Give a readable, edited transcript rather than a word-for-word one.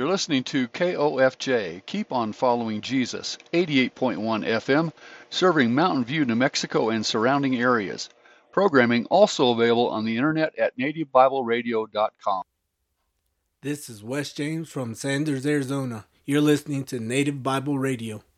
You're listening to KOFJ, Keep on Following Jesus, 88.1 FM, serving Mountain View, New Mexico and surrounding areas. Programming also available on the internet at nativebibleradio.com. This is Wes James from Sanders, Arizona. You're listening to Native Bible Radio.